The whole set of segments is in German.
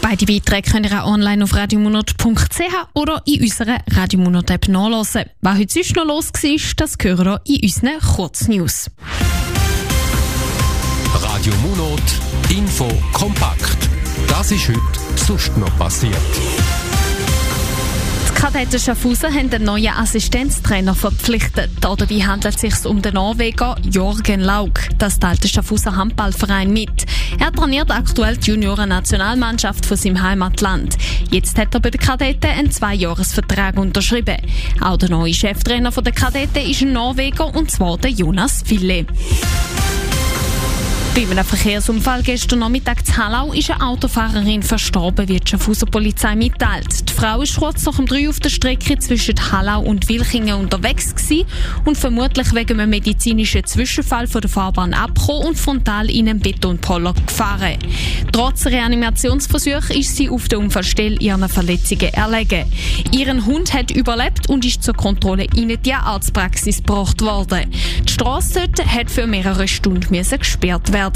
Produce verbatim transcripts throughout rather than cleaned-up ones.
Beide Beiträge könnt ihr auch online auf radiomonat punkt c h oder in unserer Radiomonat-App nachhören. Was heute sonst noch los war, das hören wir in unseren Kurznews. Radiomonat Info kompakt. Das ist heute sonst noch passiert. Die Kadetten Schaffhausen haben einen neuen Assistenztrainer verpflichtet. Dabei handelt es sich um den Norweger Jørgen Laug. Das teilt der Schaffhauser Handballverein mit. Er trainiert aktuell die Junioren-Nationalmannschaft von seinem Heimatland. Jetzt hat er bei den Kadetten einen Zweijahresvertrag unterschrieben. Auch der neue Cheftrainer der Kadetten ist ein Norweger, und zwar der Jonas Ville. Bei einem Verkehrsunfall gestern Nachmittag in Hallau ist eine Autofahrerin verstorben, wie die Schaffhauser Polizei mitteilt. Die Frau war kurz nach um drei auf der Strecke zwischen Hallau und Wilchingen unterwegs gewesen und vermutlich wegen einem medizinischen Zwischenfall von der Fahrbahn abgekommen und frontal in einen Betonpoller gefahren. Trotz Reanimationsversuch ist sie auf der Unfallstelle ihren Verletzungen erlegen. Ihren Hund hat überlebt und ist zur Kontrolle in die Tierarztpraxis gebracht worden. Die Strasse dort hat für mehrere Stunden gesperrt werden.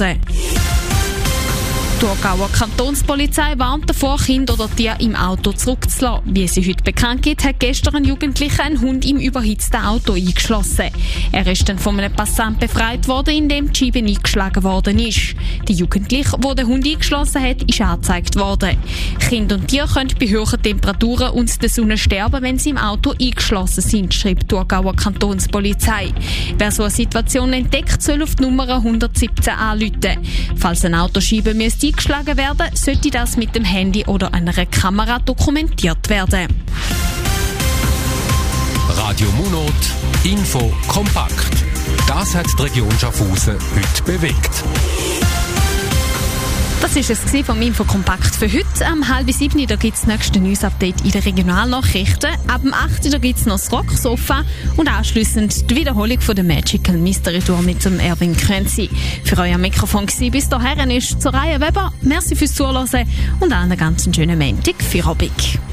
Die Thurgauer Kantonspolizei warnt davor, Kinder oder Tiere im Auto zurückzulassen. Wie sie heute bekannt gibt, hat gestern ein Jugendlicher einen Hund im überhitzten Auto eingeschlossen. Er ist dann von einem Passant befreit worden, indem die Scheibe eingeschlagen worden ist. Der Jugendliche, der den Hund eingeschlossen hat, ist angezeigt worden. Kinder und Tiere können bei hohen Temperaturen und der Sonne sterben, wenn sie im Auto eingeschlossen sind, schreibt die Thurgauer Kantonspolizei. Wer so eine Situation entdeckt, soll auf die Nummer hundertsiebzehn anrufen. Falls eine Autoscheibe müsste eingeschlagen werden, sollte das mit dem Handy oder einer Kamera dokumentiert werden. Radiomonat Info kompakt. Das hat die Region Schaffhausen heute bewegt. Das war es vom Infokompakt für heute. Am halb sieben gibt es das nächste News-Update in den Regionalnachrichten. Ab dem acht gibt es noch das Rocksofa und anschliessend die Wiederholung von der Magical Mystery Tour mit dem Erwin Krönzi. Für euer Mikrofon war bis dahin ist zur Reihe Weber. Merci fürs Zuhören und einen ganz schönen Montag für Abend.